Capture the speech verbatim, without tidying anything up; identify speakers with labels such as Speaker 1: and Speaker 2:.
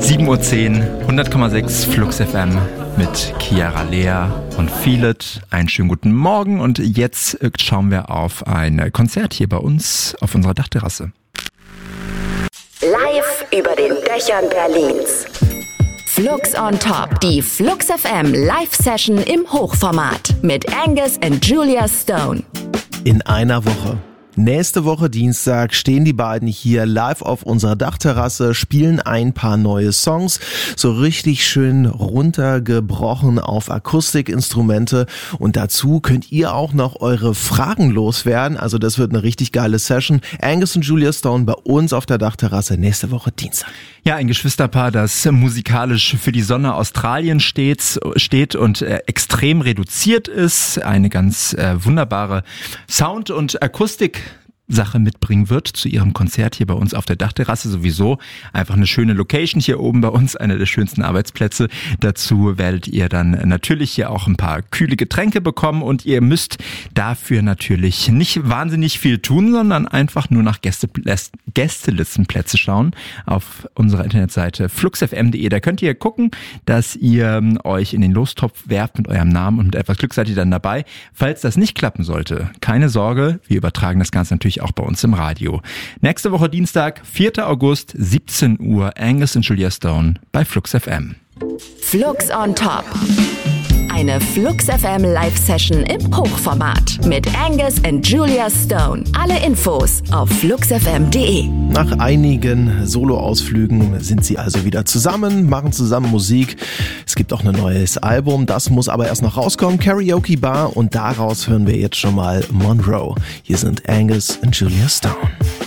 Speaker 1: sieben Uhr zehn, hundert Komma sechs Flux F M mit Chiara Lea und Feel It. Einen schönen guten Morgen und jetzt schauen wir auf ein Konzert hier bei uns auf unserer Dachterrasse.
Speaker 2: Live über den Dächern Berlins. Flux on Top, die Flux F M Live-Session im Hochformat mit Angus und Julia Stone.
Speaker 3: In einer Woche. Nächste Woche Dienstag stehen die beiden hier live auf unserer Dachterrasse, spielen ein paar neue Songs, so richtig schön runtergebrochen auf Akustikinstrumente und dazu könnt ihr auch noch eure Fragen loswerden, also das wird eine richtig geile Session. Angus und Julia Stone bei uns auf der Dachterrasse nächste Woche Dienstag.
Speaker 1: Ja, ein Geschwisterpaar, das musikalisch für die Sonne Australien steht, steht und äh, extrem reduziert ist, eine ganz äh, wunderbare Sound- und Akustik Sache mitbringen wird zu ihrem Konzert hier bei uns auf der Dachterrasse. Sowieso einfach eine schöne Location hier oben bei uns, einer der schönsten Arbeitsplätze. Dazu werdet ihr dann natürlich hier auch ein paar kühle Getränke bekommen und ihr müsst dafür natürlich nicht wahnsinnig viel tun, sondern einfach nur nach Gäste, Gästelistenplätze schauen auf unserer Internetseite flux f m punkt d e. Da könnt ihr gucken, dass ihr euch in den Lostopf werft mit eurem Namen und mit etwas Glück seid ihr dann dabei. Falls das nicht klappen sollte, keine Sorge, wir übertragen das Ganze natürlich auch bei uns im Radio. Nächste Woche Dienstag, vierter August, siebzehn Uhr, Angus und Julia Stone bei Flux F M.
Speaker 2: Flux on Top. Eine Flux F M Live-Session im Hochformat mit Angus und Julia Stone. Alle Infos auf flux f m punkt d e.
Speaker 3: Nach einigen Solo-Ausflügen sind sie also wieder zusammen, machen zusammen Musik. Es gibt auch ein neues Album, das muss aber erst noch rauskommen. Karaoke Bar und daraus hören wir jetzt schon mal Monroe. Hier sind Angus und Julia Stone.